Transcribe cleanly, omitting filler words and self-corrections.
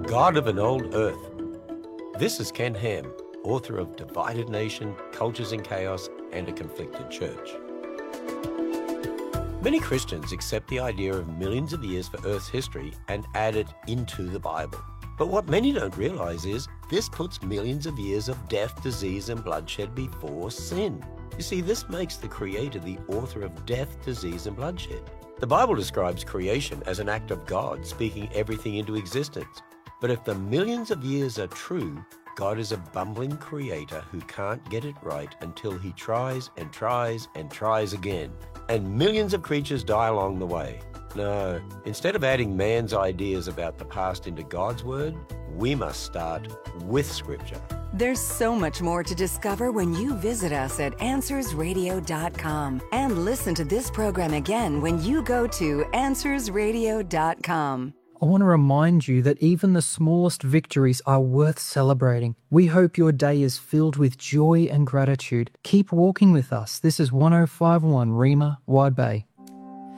God of an Old Earth. This is Ken Ham, author of Divided Nation, Cultures in Chaos, and a Conflicted Church. Many Christians accept the idea of millions of years for Earth's history and add it into the Bible. But what many don't realize is this puts millions of years of death, disease, and bloodshed before sin. You see, this makes the Creator the author of death, disease, and bloodshed. The Bible describes creation as an act of God speaking everything into existence. But if the millions of years are true, God is a bumbling creator who can't get it right until he tries and tries and tries again. And millions of creatures die along the way. No, instead of adding man's ideas about the past into God's word, we must start with Scripture. There's so much more to discover when you visit us at AnswersRadio.com and listen to this program again when you go to AnswersRadio.com. I want to remind you that even the smallest victories are worth celebrating. We hope your day is filled with joy and gratitude. Keep walking with us. This is 1051 Rima, Wide Bay.